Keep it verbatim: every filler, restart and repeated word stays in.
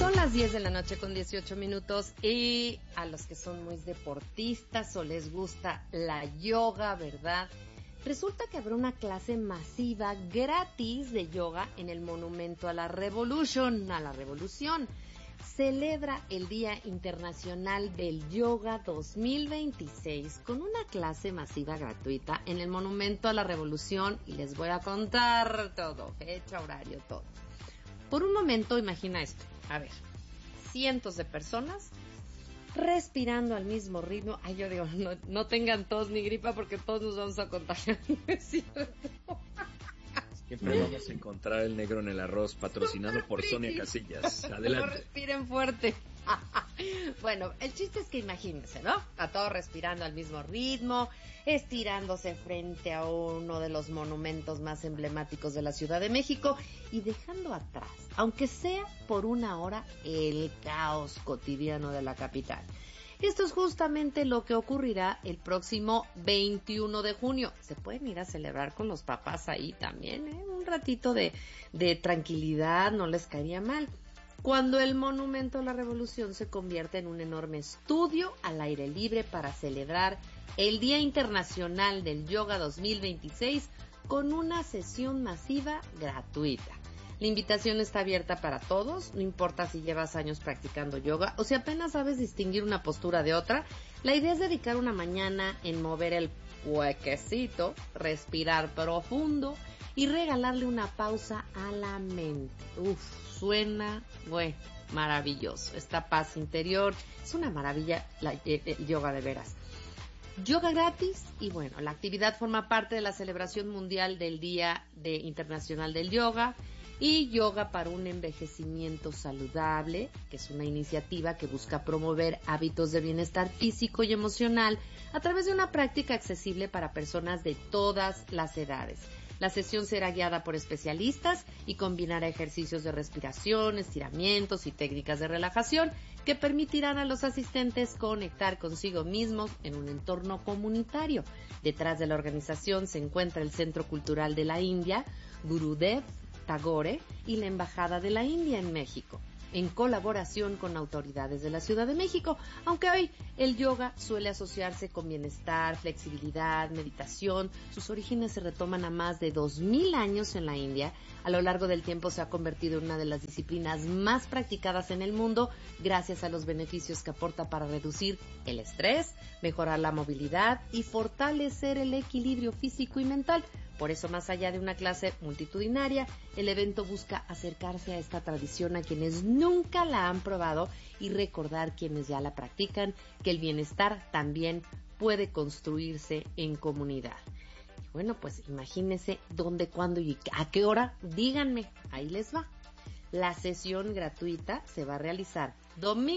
Son las diez de la noche con dieciocho minutos y a los que son muy deportistas o les gusta la yoga, ¿verdad? Resulta que habrá una clase masiva gratis de yoga en el Monumento a la Revolution, a la Revolución. Celebra el Día Internacional del Yoga dos mil veintiséis con una clase masiva gratuita en el Monumento a la Revolución y les voy a contar todo, fecha, horario, todo. Por un momento imagina esto, a ver, cientos de personas respirando al mismo ritmo. Ay, yo digo, no, no tengan tos ni gripa porque todos nos vamos a contagiar, ¿es cierto? Siempre vamos a encontrar el negro en el arroz, patrocinado no por Sonia Casillas. Adelante. No respiren fuerte. Bueno, el chiste es que imagínense, ¿no? A todos respirando al mismo ritmo, estirándose frente a uno de los monumentos más emblemáticos de la Ciudad de México y dejando atrás, aunque sea por una hora, el caos cotidiano de la capital. Esto es justamente lo que ocurrirá el próximo veintiuno de junio. Se pueden ir a celebrar con los papás ahí también, ¿eh? Un ratito de, de tranquilidad, no les caería mal. Cuando el Monumento a la Revolución se convierte en un enorme estudio al aire libre para celebrar el Día Internacional del Yoga dos mil veintiséis con una sesión masiva gratuita. La invitación está abierta para todos, no importa si llevas años practicando yoga o si apenas sabes distinguir una postura de otra. La idea es dedicar una mañana en mover el huequecito, respirar profundo y regalarle una pausa a la mente. Uf, suena, güey, maravilloso. Esta paz interior, es una maravilla la, el, el yoga de veras. Yoga gratis y bueno, la actividad forma parte de la celebración mundial del Día de Internacional del Yoga y Yoga para un envejecimiento saludable, que es una iniciativa que busca promover hábitos de bienestar físico y emocional a través de una práctica accesible para personas de todas las edades. La sesión será guiada por especialistas y combinará ejercicios de respiración, estiramientos y técnicas de relajación que permitirán a los asistentes conectar consigo mismos en un entorno comunitario. Detrás de la organización se encuentra el Centro Cultural de la India, Gurudev Tagore y la Embajada de la India en México, en colaboración con autoridades de la Ciudad de México, aunque hoy el yoga suele asociarse con bienestar, flexibilidad, meditación. Sus orígenes se retoman a más de dos mil años en la India. A lo largo del tiempo se ha convertido en una de las disciplinas más practicadas en el mundo gracias a los beneficios que aporta para reducir el estrés, mejorar la movilidad y fortalecer el equilibrio físico y mental. Por eso, más allá de una clase multitudinaria, el evento busca acercarse a esta tradición a quienes nunca la han probado y recordar quienes ya la practican que el bienestar también puede construirse en comunidad. Y bueno, pues imagínense dónde, cuándo y a qué hora, díganme, ahí les va. La sesión gratuita se va a realizar domingo